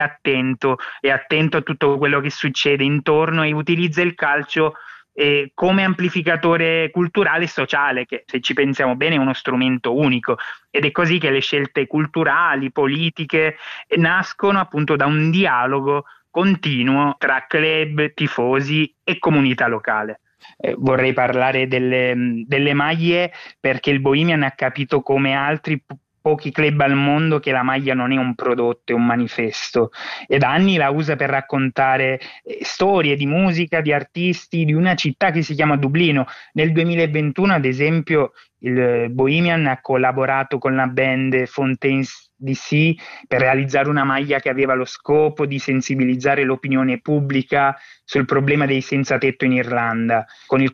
attento, è attento a tutto quello che succede intorno e utilizza il calcio come amplificatore culturale e sociale, che se ci pensiamo bene è uno strumento unico, ed è così che le scelte culturali, politiche nascono appunto da un dialogo continuo tra club, tifosi e comunità locale. Vorrei parlare delle maglie, perché il Bohemian ha capito come altri pochi club al mondo che la maglia non è un prodotto, è un manifesto, e da anni la usa per raccontare storie di musica, di artisti, di una città che si chiama Dublino. Nel 2021, ad esempio, il Bohemian ha collaborato con la band Fontaines DC per realizzare una maglia che aveva lo scopo di sensibilizzare l'opinione pubblica sul problema dei senza tetto in Irlanda, con il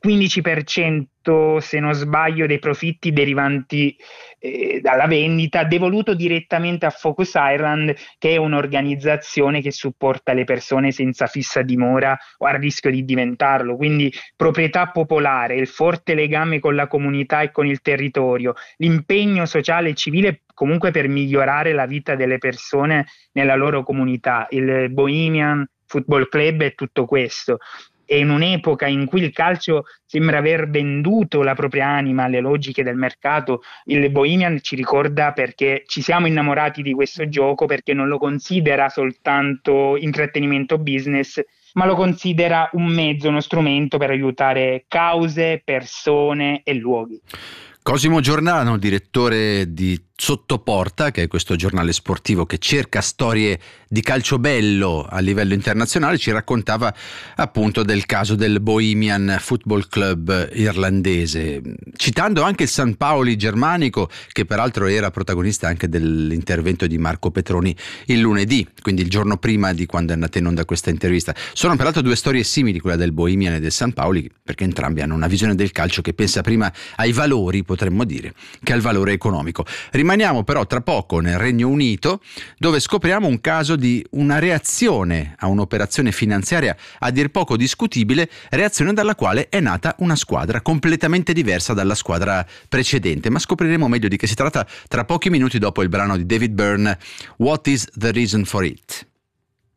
15%, se non sbaglio, dei profitti derivanti dalla vendita devoluto direttamente a Focus Ireland, che è un'organizzazione che supporta le persone senza fissa dimora o a rischio di diventarlo. Quindi proprietà popolare, il forte legame con la comunità e con il territorio, l'impegno sociale e civile comunque per migliorare la vita delle persone nella loro comunità. Il Bohemian Football Club è tutto questo. E in un'epoca in cui il calcio sembra aver venduto la propria anima alle logiche del mercato, il Bohemian ci ricorda perché ci siamo innamorati di questo gioco, perché non lo considera soltanto intrattenimento business, ma lo considera un mezzo, uno strumento per aiutare cause, persone e luoghi. Cosimo Giordano, direttore di Sottoporta, che è questo giornale sportivo che cerca storie di calcio bello a livello internazionale, ci raccontava appunto del caso del Bohemian Football Club irlandese, citando anche il San Paoli germanico, che peraltro era protagonista anche dell'intervento di Marco Petroni il lunedì, quindi il giorno prima di quando è andata in onda questa intervista. Sono peraltro due storie simili, quella del Bohemian e del San Paoli, perché entrambi hanno una visione del calcio che pensa prima ai valori, potremmo dire, che al valore economico. Rimaniamo però tra poco nel Regno Unito, dove scopriamo un caso di una reazione a un'operazione finanziaria a dir poco discutibile, reazione dalla quale è nata una squadra completamente diversa dalla squadra precedente, ma scopriremo meglio di che si tratta tra pochi minuti dopo il brano di David Byrne, What is the Reason for It?